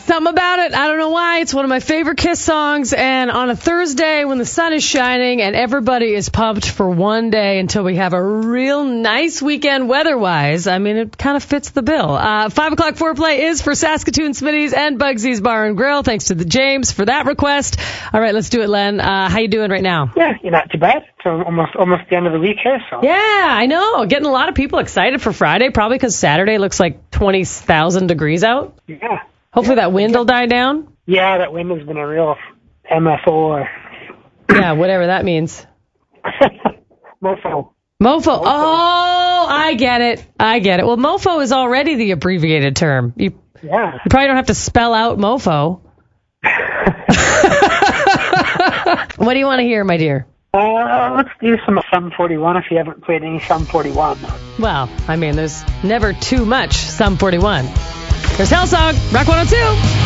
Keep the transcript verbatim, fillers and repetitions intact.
Something about it, I don't know why. It's one of my favorite Kiss songs. And on a Thursday when the sun is shining and everybody is pumped for one day until we have a real nice weekend weather-wise, I mean, it kind of fits the bill. Uh, five o'clock foreplay is for Saskatoon Smitty's and Bugsy's Bar and Grill. Thanks to the James for that request. All right, let's do it, Len. Uh, how you doing right now? Yeah, you're not too bad. So almost almost the end of the week here. So. Yeah, I know. Getting a lot of people excited for Friday, probably because Saturday looks like twenty thousand degrees out. Yeah. Hopefully yeah. that wind will die down. Yeah, that wind has been a real M F O or... Yeah, whatever that means. Mofo. Mofo. Mofo. Oh, I get it. I get it. Well, mofo is already the abbreviated term. You, yeah. you probably don't have to spell out mofo. What do you want to hear, my dear? Uh, let's do some Sum forty-one if you haven't played any Sum forty-one. Well, I mean, there's never too much Sum forty-one. There's Hellsong, Rock one oh two.